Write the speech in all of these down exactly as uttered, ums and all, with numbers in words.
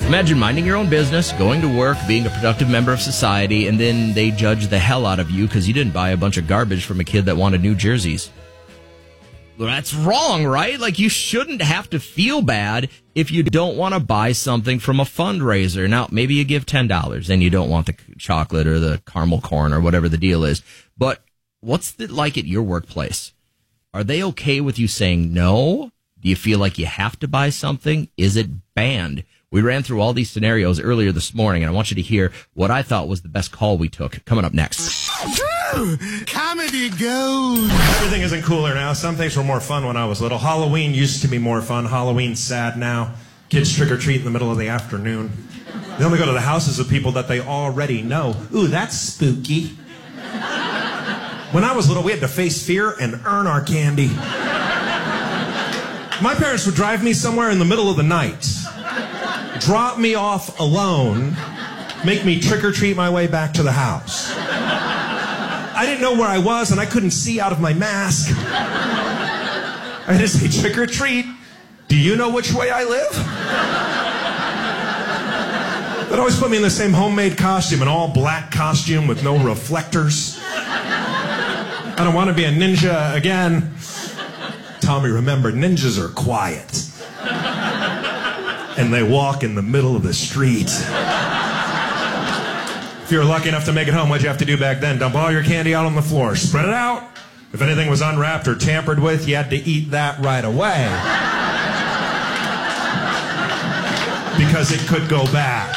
Imagine minding your own business, going to work, being a productive member of society, and then they judge the hell out of you because you didn't buy a bunch of garbage from a kid that wanted new jerseys. Well, that's wrong, right? Like, you shouldn't have to feel bad if you don't want to buy something from a fundraiser. Now, maybe you give ten dollars and you don't want the chocolate or the caramel corn or whatever the deal is. But what's it like at your workplace? Are they okay with you saying no? Do you feel like you have to buy something? Is it banned? We ran through all these scenarios earlier this morning, and I want you to hear what I thought was the best call we took. Coming up next. Woo! Comedy goes. Everything isn't cooler now. Some things were more fun when I was little. Halloween used to be more fun. Halloween's sad now. Kids trick-or-treat in the middle of the afternoon. They only go to the houses of people that they already know. Ooh, that's spooky. When I was little, we had to face fear and earn our candy. My parents would drive me somewhere in the middle of the night, drop me off alone, make me trick-or-treat my way back to the house. I didn't know where I was, and I couldn't see out of my mask. I had to say, trick-or-treat. Do you know which way I live? They'd always put me in the same homemade costume, an all-black costume with no reflectors. I don't want to be a ninja again. Tommy, remember, ninjas are quiet. And they walk in the middle of the street. If you were lucky enough to make it home, what'd you have to do back then? Dump all your candy out on the floor. Spread it out. If anything was unwrapped or tampered with, you had to eat that right away. Because it could go bad.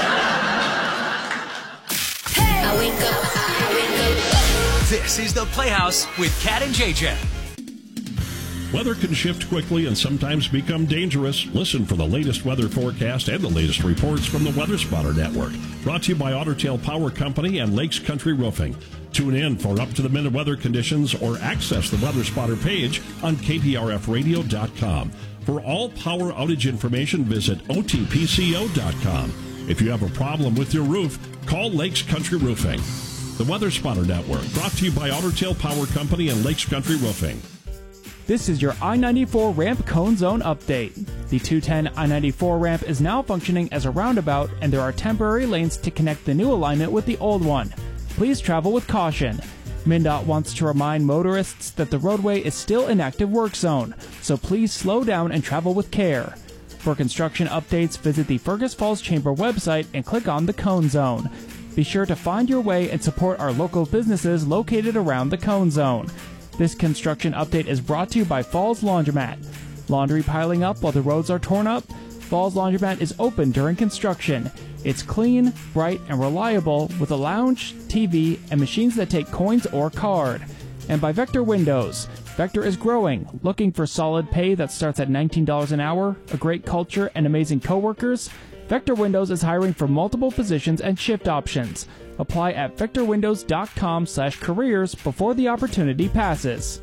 Hey! I wake up, I wake up. This is The Playhouse with Kat and J J. Weather can shift quickly and sometimes become dangerous. Listen for the latest weather forecast and the latest reports from the Weather Spotter Network. Brought to you by Otter Tail Power Company and Lakes Country Roofing. Tune in for up-to-the-minute weather conditions or access the Weather Spotter page on K P R F radio dot com. For all power outage information, visit O T P C O dot com. If you have a problem with your roof, call Lakes Country Roofing. The Weather Spotter Network, brought to you by Otter Tail Power Company and Lakes Country Roofing. This is your I ninety-four ramp cone zone update. The two ten I ninety-four ramp is now functioning as a roundabout, and there are temporary lanes to connect the new alignment with the old one. Please travel with caution. MnDOT wants to remind motorists that the roadway is still an active work zone, so please slow down and travel with care. For construction updates, visit the Fergus Falls Chamber website and click on the Cone Zone. Be sure to find your way and support our local businesses located around the Cone Zone. This construction update is brought to you by Falls Laundromat. Laundry piling up while the roads are torn up? Falls Laundromat is open during construction. It's clean, bright, and reliable with a lounge, T V, and machines that take coins or card. And by Vector Windows. Vector is growing, looking for solid pay that starts at nineteen dollars an hour, a great culture, and amazing coworkers? Vector Windows is hiring for multiple positions and shift options. Apply at vector windows dot com slash careers before the opportunity passes.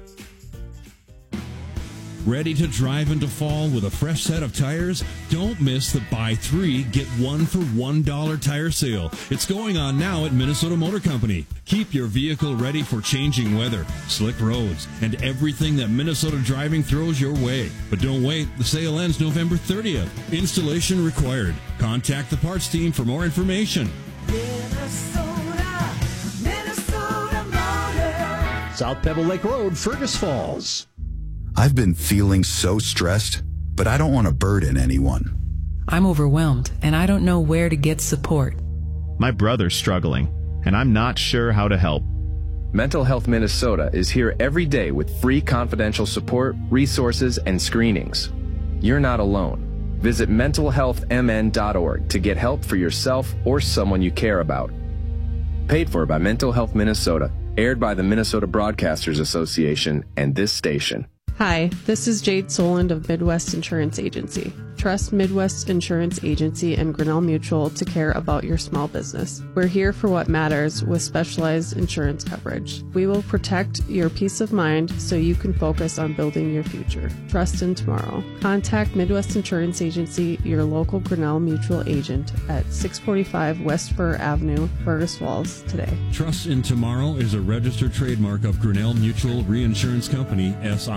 Ready to drive into fall with a fresh set of tires? Don't miss the buy three, get one for one dollar tire sale. It's going on now at Minnesota Motor Company. Keep your vehicle ready for changing weather, slick roads, and everything that Minnesota driving throws your way. But don't wait, the sale ends November thirtieth. Installation required. Contact the parts team for more information. Minnesota, Minnesota Motor. South Pebble Lake Road, Fergus Falls. I've been feeling so stressed, but I don't want to burden anyone. I'm overwhelmed, and I don't know where to get support. My brother's struggling, and I'm not sure how to help. Mental Health Minnesota is here every day with free confidential support, resources, and screenings. You're not alone. Visit mental health m n dot org to get help for yourself or someone you care about. Paid for by Mental Health Minnesota, aired by the Minnesota Broadcasters Association and this station. Hi, this is Jade Soland of Midwest Insurance Agency. Trust Midwest Insurance Agency and Grinnell Mutual to care about your small business. We're here for what matters with specialized insurance coverage. We will protect your peace of mind so you can focus on building your future. Trust in tomorrow. Contact Midwest Insurance Agency, your local Grinnell Mutual agent at six forty-five West Fur Avenue, Fergus Falls today. Trust in Tomorrow is a registered trademark of Grinnell Mutual Reinsurance Company, S I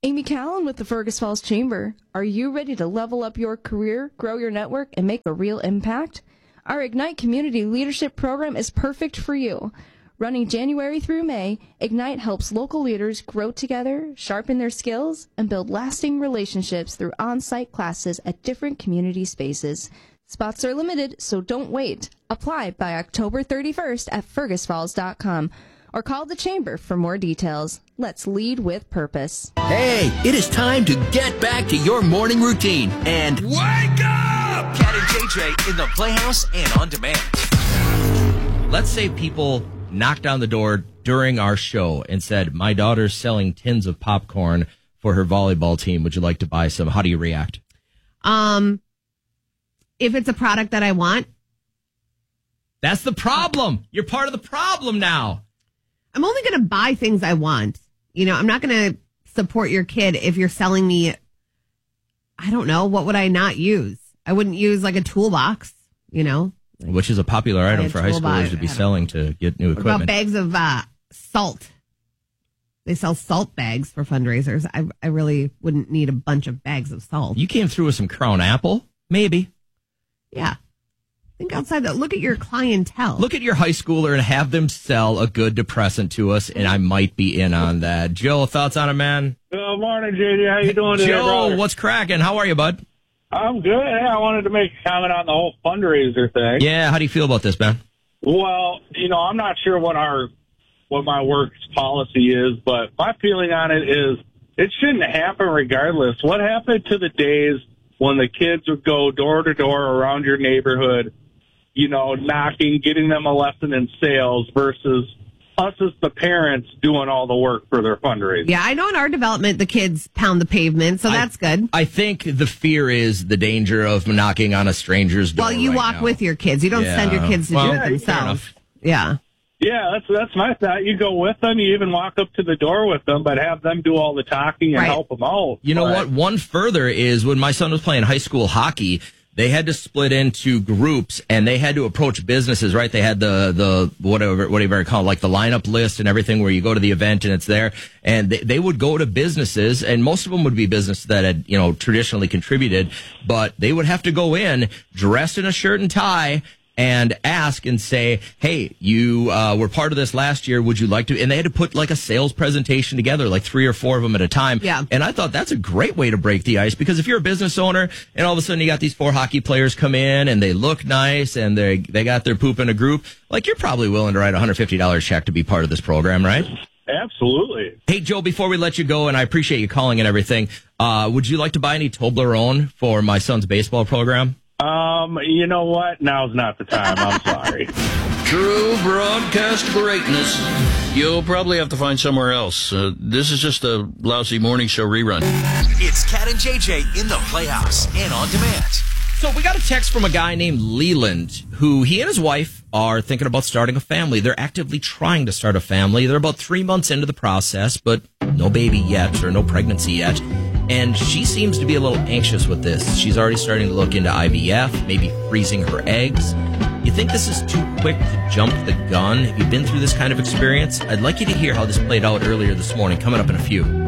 Amy Callan with the Fergus Falls Chamber. Are you ready to level up your career, grow your network, and make a real impact? Our Ignite Community Leadership Program is perfect for you. Running January through May, Ignite helps local leaders grow together, sharpen their skills, and build lasting relationships through on-site classes at different community spaces. Spots are limited, so don't wait. Apply by October thirty-first at fergus falls dot com or call the Chamber for more details. Let's lead with purpose. Hey, it is time to get back to your morning routine and wake up! Cat and J J in the Playhouse and on demand. Let's say people knocked on the door during our show and said, my daughter's selling tins of popcorn for her volleyball team. Would you like to buy some? How do you react? Um, if it's a product that I want. That's the problem. You're part of the problem now. I'm only going to buy things I want. You know, I'm not going to support your kid if you're selling me, I don't know, what would I not use? I wouldn't use like a toolbox, you know. Which is a popular item for high schoolers to be selling to get new equipment. What about bags of uh, salt? They sell salt bags for fundraisers. I, I really wouldn't need a bunch of bags of salt. You came through with some Crown Apple? Maybe. Yeah. Think outside that. Look at your clientele. Look at your high schooler and have them sell a good depressant to us, and I might be in on that. Joe, thoughts on it, man? Good morning, J D. How you doing today, Joe, brother? what's cracking? How are you, bud? I'm good. Hey, I wanted to make a comment on the whole fundraiser thing. Yeah, how do you feel about this, man? Well, you know, I'm not sure what our what my work's policy is, but my feeling on it is it shouldn't happen regardless. What happened to the days when the kids would go door to door around your neighborhood, you know, knocking, getting them a lesson in sales versus us as the parents doing all the work for their fundraising? Yeah, I know in our development the kids pound the pavement, so I, that's good. I think the fear is the danger of knocking on a stranger's door. Well, you right walk now. with your kids. You don't yeah. send your kids to well, do it themselves. Yeah. Yeah, that's that's my thought. You go with them. You even walk up to the door with them, but have them do all the talking and right. help them out. You know but, what? One further is when my son was playing high school hockey, they had to split into groups and they had to approach businesses, right? They had the, the, whatever, whatever you call it, like the lineup list and everything where you go to the event and it's there. And they, they would go to businesses, and most of them would be businesses that had, you know, traditionally contributed, but they would have to go in dressed in a shirt and tie and ask and say, hey, you uh, were part of this last year. Would you like to? And they had to put like a sales presentation together, like three or four of them at a time. Yeah. And I thought that's a great way to break the ice, because if you're a business owner and all of a sudden you got these four hockey players come in and they look nice and they they got their poop in a group, like you're probably willing to write a one hundred fifty dollars check to be part of this program, right? Absolutely. Hey, Joe, before we let you go, and I appreciate you calling and everything, uh, would you like to buy any Toblerone for my son's baseball program? Um, you know what? Now's not the time. I'm sorry. True broadcast greatness. You'll probably have to find somewhere else. Uh, this is just a lousy morning show rerun. It's Cat and J J in the Playhouse and on demand. So we got a text from a guy named Leland, who he and his wife are thinking about starting a family. They're actively trying to start a family. They're about three months into the process, but no baby yet, or no pregnancy yet. And she seems to be a little anxious with this. She's already starting to look into I V F, maybe freezing her eggs. You think this is too quick to jump the gun? Have you been through this kind of experience? I'd like you to hear how this played out earlier this morning, coming up in a few.